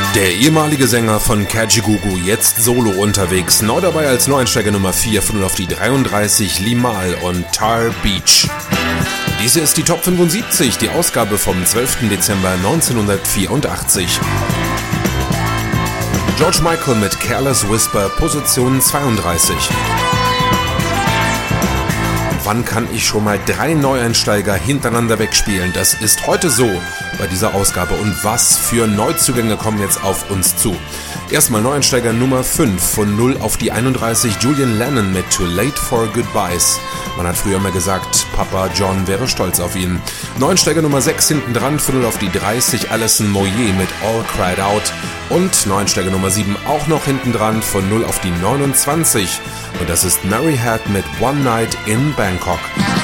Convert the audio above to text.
Der ehemalige Sänger von Kajagoogoo, jetzt solo unterwegs. Neu dabei als Neueinsteiger Nummer 4 von 0 auf die 33, Limahl und Tar Beach. Diese ist die Top 75, die Ausgabe vom 12. Dezember 1984. George Michael mit Careless Whisper, Position 32. Wann kann ich schon mal 3 Neueinsteiger hintereinander wegspielen? Das ist heute so bei dieser Ausgabe. Und was für Neuzugänge kommen jetzt auf uns zu? Erstmal Neueinsteiger Nummer 5 von 0 auf die 31, Julian Lennon mit Too Late for Goodbyes. Man hat früher mal gesagt, Papa John wäre stolz auf ihn. Neueinsteiger Nummer 6 hinten dran von 0 auf die 30, Alison Moyet mit All Cried Out. Und Neueinsteiger Nummer 7 auch noch hinten dran von 0 auf die 29. Und das ist Mary Had mit One Night in Bangkok.